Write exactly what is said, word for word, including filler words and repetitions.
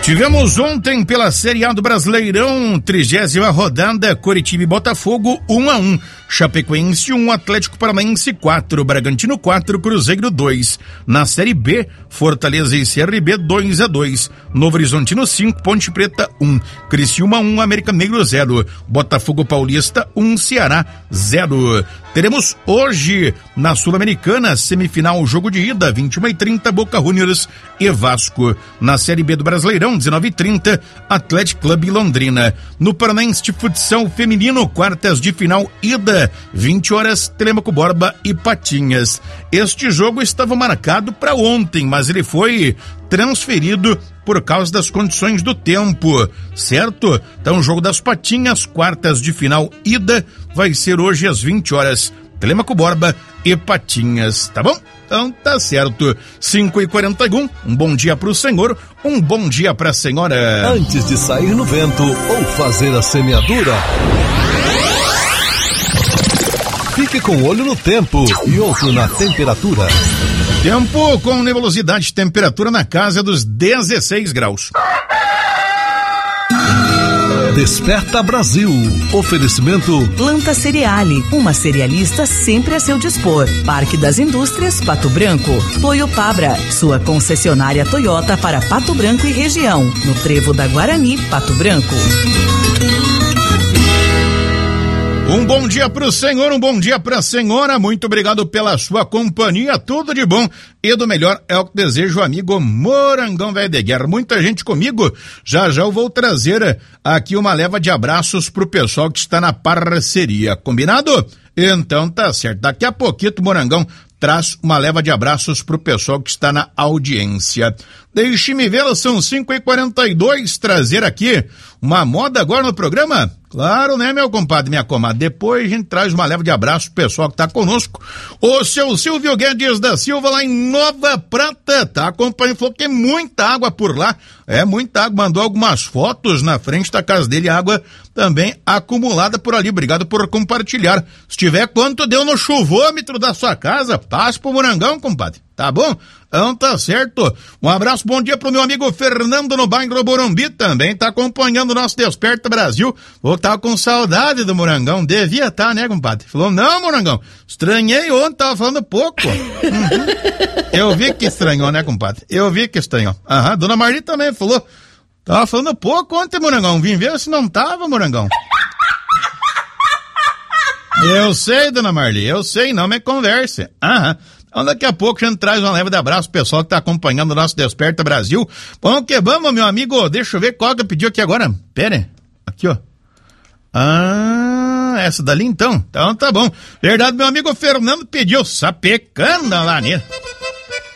Tivemos ontem pela Série A do Brasileirão, trigésima rodada, Coritiba e Botafogo um a um, Chapecoense um, Atlético Paranaense quatro, Bragantino quatro, Cruzeiro dois. Na Série B, Fortaleza e C R B dois a dois, Novo Horizontino cinco, Ponte Preta um, Criciúma um, América Mineiro zero, Botafogo Paulista um, Ceará zero. Teremos hoje na Sul-Americana semifinal jogo de ida, vinte e uma e trinta, Boca Juniors e Vasco. Na Série B do Brasileirão, dezenove e trinta, Atlético Clube e Londrina. No Paranaense de Futsal Feminino, quartas de final ida, vinte horas, Telêmaco Borba e Patinhas. Este jogo estava marcado para ontem, mas ele foi transferido por causa das condições do tempo, certo? Então o jogo das Patinhas, quartas de final ida, vai ser hoje às vinte horas, Telêmaco Borba e Patinhas, tá bom? Então tá certo, cinco e quarenta e um, um bom dia pro senhor, um bom dia pra senhora. Antes de sair no vento ou fazer a semeadura, fique com o olho no tempo e outro na temperatura. Tempo com nebulosidade, temperatura na casa dos dezesseis graus. Desperta Brasil. Oferecimento Planta Cereale, uma cerealista sempre a seu dispor. Parque das Indústrias, Pato Branco. Toyopabra, sua concessionária Toyota para Pato Branco e região. No Trevo da Guarani, Pato Branco. Um bom dia pro senhor, um bom dia pra senhora, muito obrigado pela sua companhia, tudo de bom e do melhor é o que desejo, amigo Morangão Velho de Guerra. Muita gente comigo, já já eu vou trazer aqui uma leva de abraços pro pessoal que está na parceria, combinado? Então tá certo, daqui a pouquinho o Morangão traz uma leva de abraços pro pessoal que está na audiência. Deixe-me ver, são cinco e quarenta e dois, trazer aqui uma moda agora no programa? Claro, né, meu compadre, minha comadre? Depois a gente traz uma leva de abraço pro pessoal que tá conosco. O seu Silvio Guedes da Silva, lá em Nova Prata, tá acompanhando, falou que é muita água por lá. É muita água, mandou algumas fotos na frente da casa dele, água também acumulada por ali. Obrigado por compartilhar. Se tiver quanto deu no chuvômetro da sua casa, passa pro Morangão, compadre. Tá bom? Então tá certo. Um abraço, bom dia pro meu amigo Fernando no bairro Morumbi, também tá acompanhando o nosso Desperta Brasil. Vou tá com saudade do Morangão. Devia tá, né, compadre? Falou, não, Morangão. Estranhei ontem, tava falando pouco. Uhum. Eu vi que estranhou, né, compadre? Eu vi que estranhou. Aham, dona Marli também falou. Tava falando pouco ontem, Morangão. Vim ver se não tava, Morangão. Eu sei, dona Marli, eu sei, não me converse. Aham. Então daqui a pouco a gente traz uma leva de abraço pro pessoal que tá acompanhando o nosso Desperta Brasil. Vamos que vamos, meu amigo. Deixa eu ver qual que eu pedi aqui agora. Pera aí. Aqui, ó. Ah, essa dali então. Então tá bom. Verdade, meu amigo Fernando pediu sapecando lá nele.